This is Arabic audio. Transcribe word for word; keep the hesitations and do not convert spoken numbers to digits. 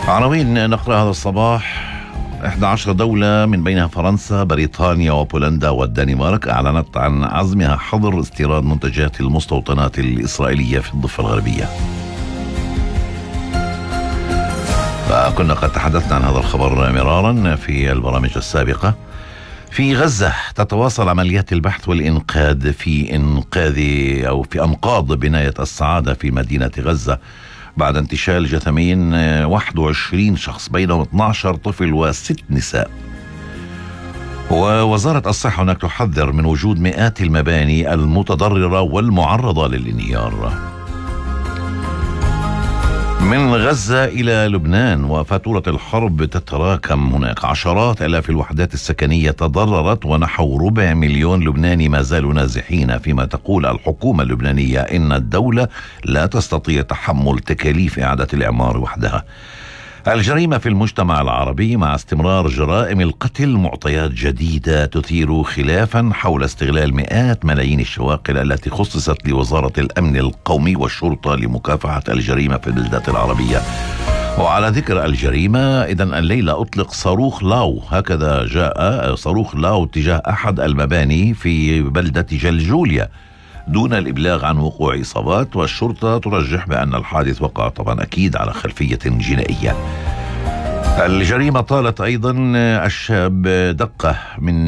عناوين نقرأ هذا الصباح. إحدى عشرة دولة من بينها فرنسا، بريطانيا وبولندا والدنمارك أعلنت عن عزمها حظر استيراد منتجات المستوطنات الإسرائيلية في الضفة الغربية. فكنا قد تحدثنا عن هذا الخبر مرارا في البرامج السابقة. في غزة تتواصل عمليات البحث والإنقاذ في إنقاذ أو في أنقاض بناية السعادة في مدينة غزة بعد انتشال جثمين واحد وعشرين شخص بينهم اثني عشر طفل وست نساء. ووزارة الصحة هناك تحذر من وجود مئات المباني المتضررة والمعرضة للانهيار. من غزة إلى لبنان، وفاتورة الحرب تتراكم هناك. عشرات آلاف الوحدات السكنية تضررت، ونحو ربع مليون لبناني ما زالوا نازحين، فيما تقول الحكومة اللبنانية إن الدولة لا تستطيع تحمل تكاليف إعادة الإعمار وحدها. الجريمة في المجتمع العربي مع استمرار جرائم القتل، معطيات جديدة تثير خلافا حول استغلال مئات ملايين الشواقل التي خصصت لوزارة الأمن القومي والشرطة لمكافحة الجريمة في البلدات العربية. وعلى ذكر الجريمة، إذن الليلة أطلق صاروخ لاو، هكذا جاء صاروخ لاو تجاه أحد المباني في بلدة جلجوليا دون الإبلاغ عن وقوع إصابات، والشرطة ترجح بأن الحادث وقع طبعا أكيد على خلفية جنائية. الجريمة طالت أيضا الشاب دقة من